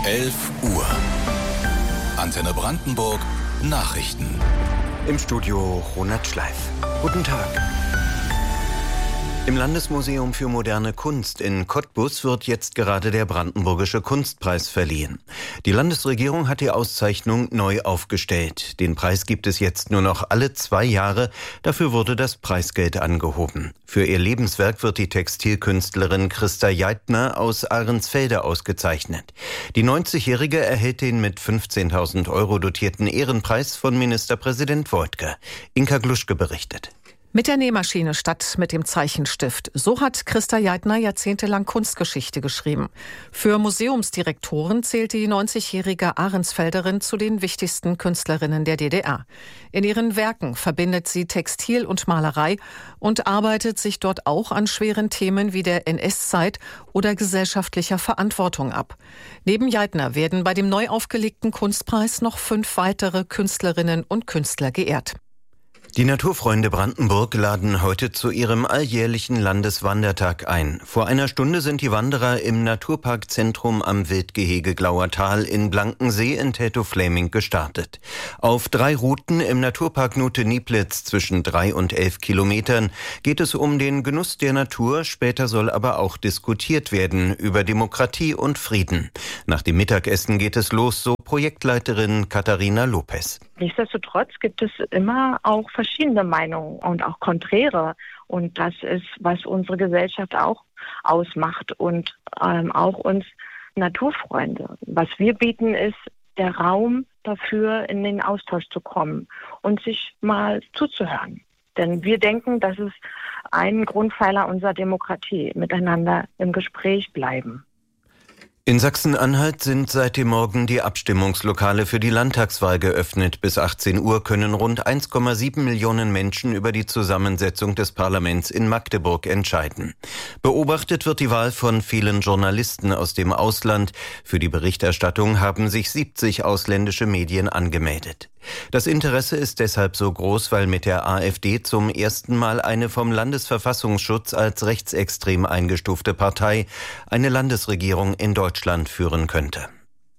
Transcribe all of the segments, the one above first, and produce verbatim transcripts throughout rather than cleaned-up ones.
elf Uhr. Antenne Brandenburg Nachrichten. Im Studio Ronald Schleif. Guten Tag. Im Landesmuseum für moderne Kunst in Cottbus wird jetzt gerade der Brandenburgische Kunstpreis verliehen. Die Landesregierung hat die Auszeichnung neu aufgestellt. Den Preis gibt es jetzt nur noch alle zwei Jahre. Dafür wurde das Preisgeld angehoben. Für ihr Lebenswerk wird die Textilkünstlerin Christa Jeitner aus Ahrensfelde ausgezeichnet. Die neunzigjährige erhält den mit fünfzehntausend Euro dotierten Ehrenpreis von Ministerpräsident Woidke. Inka Gluschke berichtet. Mit der Nähmaschine statt mit dem Zeichenstift. So hat Christa Jeitner jahrzehntelang Kunstgeschichte geschrieben. Für Museumsdirektoren zählt die neunzigjährige Ahrensfelderin zu den wichtigsten Künstlerinnen der D D R. In ihren Werken verbindet sie Textil und Malerei und arbeitet sich dort auch an schweren Themen wie der N S-Zeit oder gesellschaftlicher Verantwortung ab. Neben Jeitner werden bei dem neu aufgelegten Kunstpreis noch fünf weitere Künstlerinnen und Künstler geehrt. Die Naturfreunde Brandenburg laden heute zu ihrem alljährlichen Landeswandertag ein. Vor einer Stunde sind die Wanderer im Naturparkzentrum am Wildgehege Glauertal in Blankensee in Teltow-Fläming gestartet. Auf drei Routen im Naturpark Nuthe-Nieplitz zwischen drei und elf Kilometern geht es um den Genuss der Natur. Später soll aber auch diskutiert werden über Demokratie und Frieden. Nach dem Mittagessen geht es los, so Projektleiterin Katharina Lopez. Nichtsdestotrotz gibt es immer auch verschiedene Meinungen und auch konträre. Und das ist, was unsere Gesellschaft auch ausmacht und ähm, auch uns Naturfreunde. Was wir bieten, ist der Raum dafür, in den Austausch zu kommen und sich mal zuzuhören. Denn wir denken, das ist ein Grundpfeiler unserer Demokratie, miteinander im Gespräch bleiben. In Sachsen-Anhalt sind seit dem Morgen die Abstimmungslokale für die Landtagswahl geöffnet. Bis achtzehn Uhr können rund eins Komma sieben Millionen Menschen über die Zusammensetzung des Parlaments in Magdeburg entscheiden. Beobachtet wird die Wahl von vielen Journalisten aus dem Ausland. Für die Berichterstattung haben sich siebzig ausländische Medien angemeldet. Das Interesse ist deshalb so groß, weil mit der AfD zum ersten Mal eine vom Landesverfassungsschutz als rechtsextrem eingestufte Partei eine Landesregierung in Deutschland führen könnte.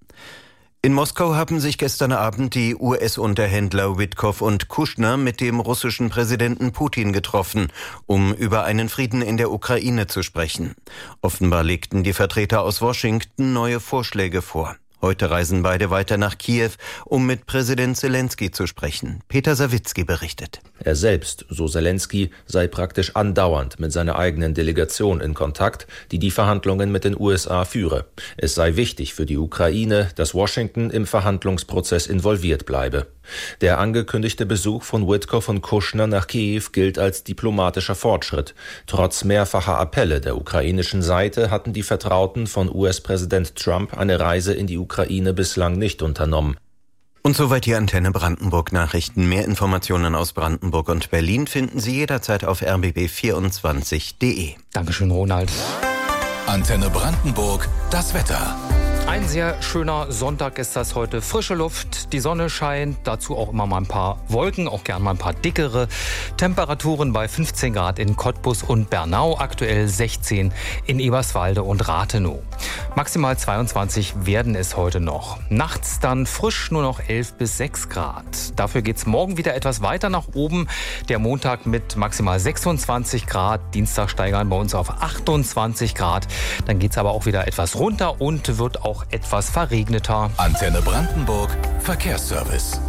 In Moskau haben sich gestern Abend die U S-Unterhändler Witkow und Kushner mit dem russischen Präsidenten Putin getroffen, um über einen Frieden in der Ukraine zu sprechen. Offenbar legten die Vertreter aus Washington neue Vorschläge vor. Heute reisen beide weiter nach Kiew, um mit Präsident Selensky zu sprechen. Peter Sawicki berichtet. Er selbst, so Selensky, sei praktisch andauernd mit seiner eigenen Delegation in Kontakt, die die Verhandlungen mit den U S A führe. Es sei wichtig für die Ukraine, dass Washington im Verhandlungsprozess involviert bleibe. Der angekündigte Besuch von Witkow und Kushner nach Kiew gilt als diplomatischer Fortschritt. Trotz mehrfacher Appelle der ukrainischen Seite hatten die Vertrauten von U S-Präsident Trump eine Reise in die Ukraine bislang nicht unternommen. Und soweit die Antenne Brandenburg Nachrichten. Mehr Informationen aus Brandenburg und Berlin finden Sie jederzeit auf r b b vierundzwanzig punkt d e. Dankeschön, Ronald. Antenne Brandenburg, das Wetter. Ein sehr schöner Sonntag ist das heute. Frische Luft, die Sonne scheint, dazu auch immer mal ein paar Wolken, auch gern mal ein paar dickere. Temperaturen bei fünfzehn Grad in Cottbus und Bernau, aktuell sechzehn in Eberswalde und Rathenow. Maximal zweiundzwanzig werden es heute noch. Nachts dann frisch nur noch elf bis sechs Grad. Dafür geht's morgen wieder etwas weiter nach oben. Der Montag mit maximal sechsundzwanzig Grad, Dienstag steigern bei uns auf achtundzwanzig Grad. Dann geht's aber auch wieder etwas runter und wird auch etwas verregneter. Antenne Brandenburg, Verkehrsservice.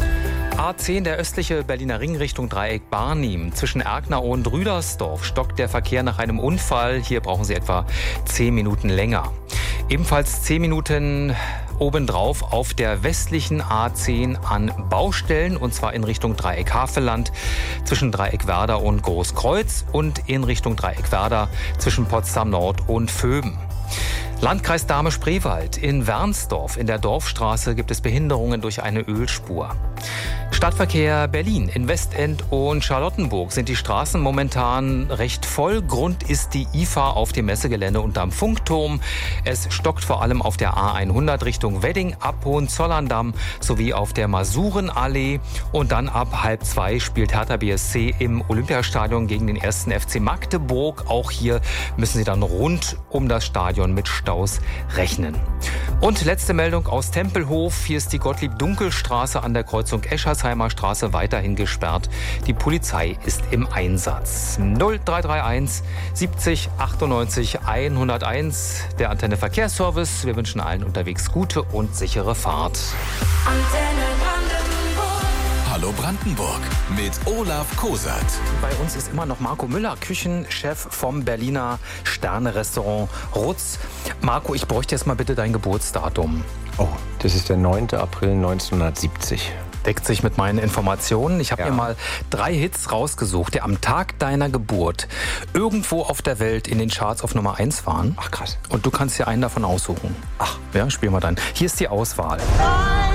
A zehn, der östliche Berliner Ring Richtung Dreieck Barnim. Zwischen Erkner und Rüdersdorf stockt der Verkehr nach einem Unfall. Hier brauchen Sie etwa zehn Minuten länger. Ebenfalls zehn Minuten obendrauf auf der westlichen A zehn an Baustellen, und zwar in Richtung Dreieck Havelland zwischen Dreieck Werder und Großkreuz und in Richtung Dreieck Werder zwischen Potsdam Nord und Vöben. Landkreis Dahme-Spreewald. In Wernsdorf in der Dorfstraße gibt es Behinderungen durch eine Ölspur. Stadtverkehr Berlin. In Westend und Charlottenburg sind die Straßen momentan recht voll. Grund ist die I F A auf dem Messegelände unterm Funkturm. Es stockt vor allem auf der A hundert Richtung Wedding, ab Hohenzollern-Damm sowie auf der Masurenallee. Und dann ab halb zwei spielt Hertha B S C im Olympiastadion gegen den ersten F C Magdeburg. Auch hier müssen Sie dann rund um das Stadion mit Staus rechnen. Und letzte Meldung aus Tempelhof. Hier ist die Gottlieb-Dunkel-Straße an der Kreuzung Eschersheimer Straße weiterhin gesperrt. Die Polizei ist im Einsatz. null drei drei eins siebzig achtundneunzig hunderteins, der Antenne Verkehrsservice. Wir wünschen allen unterwegs gute und sichere Fahrt. Antenne Brandenburg. Hallo Brandenburg mit Olaf Kosat. Bei uns ist immer noch Marco Müller, Küchenchef vom Berliner Sterne-Restaurant Rutz. Marco, ich bräuchte jetzt mal bitte dein Geburtsdatum. Oh, das ist der neunter April neunzehnhundertsiebzig. Deckt sich mit meinen Informationen. Ich habe Ja. mir mal drei Hits rausgesucht, die am Tag deiner Geburt irgendwo auf der Welt in den Charts auf Nummer eins waren. Ach krass. Und du kannst dir einen davon aussuchen. Ach. Ja, spielen wir dann. Hier ist die Auswahl.